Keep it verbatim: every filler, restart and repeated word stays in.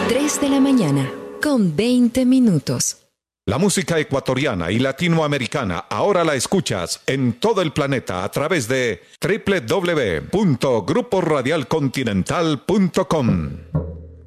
tres de la mañana, con veinte minutos. La música ecuatoriana y latinoamericana ahora la escuchas en todo el planeta a través de doble u doble u doble u punto grupo radial continental punto com.